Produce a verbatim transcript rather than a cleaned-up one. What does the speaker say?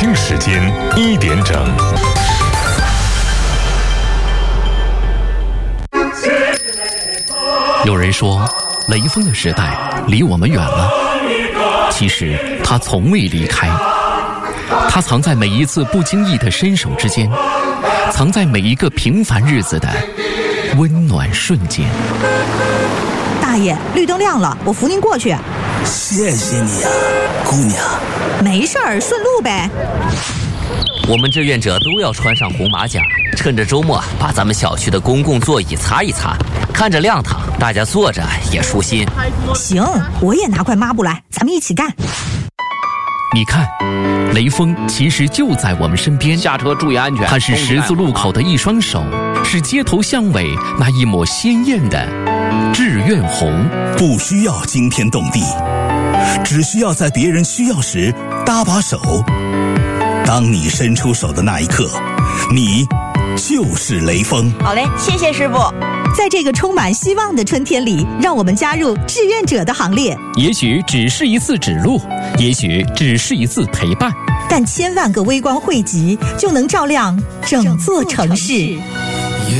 京时间一点整。 有人说，雷锋的时代离我们远了，其实他从未离开。他藏在每一次不经意的伸手之间，藏在每一个平凡日子的温暖瞬间。 大爷，绿灯亮了，我扶您过去。 谢谢你啊，姑娘。 没事儿，顺路呗。 我们志愿者都要穿上红马甲，趁着周末把咱们小区的公共座椅擦一擦，看着亮堂，大家坐着也舒心。 行，我也拿块抹布来，咱们一起干。 你看，雷锋其实就在我们身边。 下车注意安全。 他是十字路口的一双手，是街头巷尾那一抹鲜艳的志愿红。 不需要惊天动地，只需要在别人需要时搭把手。当你伸出手的那一刻，你就是雷锋。 好嘞，谢谢师傅。 在这个充满希望的春天里，让我们加入志愿者的行列。 也许只是一次指路，也许只是一次陪伴， 但千万个微光汇集，就能照亮整座城市。